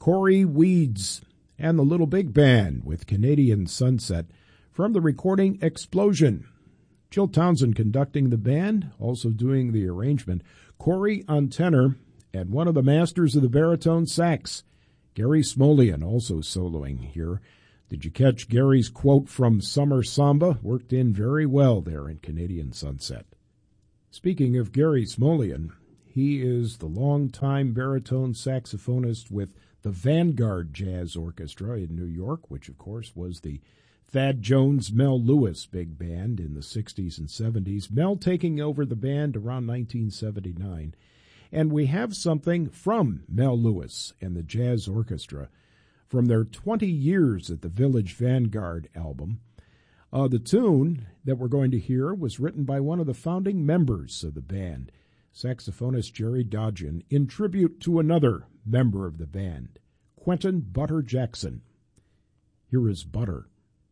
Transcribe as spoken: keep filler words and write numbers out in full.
Corey Weeds and the Little Big Band with Canadian Sunset from the recording Explosion. Jill Townsend conducting the band, also doing the arrangement. Corey on tenor, and one of the masters of the baritone sax, Gary Smolian, also soloing here. Did you catch Gary's quote from Summer Samba? Worked in very well there in Canadian Sunset. Speaking of Gary Smolian, he is the longtime baritone saxophonist with the Vanguard Jazz Orchestra in New York, which of course was the Thad Jones, Mel Lewis big band in the sixties and seventies. Mel taking over the band around nineteen seventy-nine. And we have something from Mel Lewis and the Jazz Orchestra from their twenty years at the Village Vanguard album. Uh, the tune that we're going to hear was written by one of the founding members of the band, saxophonist Jerry Dodgen, in tribute to another member of the band, Quentin Butter Jackson. Here is Butter.